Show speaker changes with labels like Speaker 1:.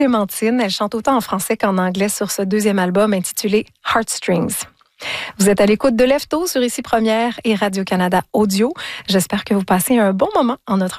Speaker 1: Clémentine. Elle chante autant en français qu'en anglais sur ce deuxième album intitulé Heartstrings. Vous êtes à l'écoute de Lefto sur Ici Première et Radio-Canada Audio. J'espère que vous passez un bon moment en notre